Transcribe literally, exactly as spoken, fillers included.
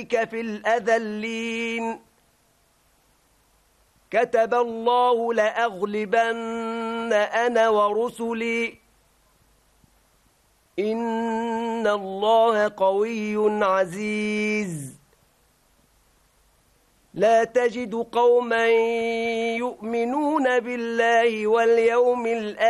أولئك في الأذلين كتب الله لأغلبن أنا ورسلي إن الله قوي عزيز لا تجد قوما يؤمنون بالله واليوم الآخر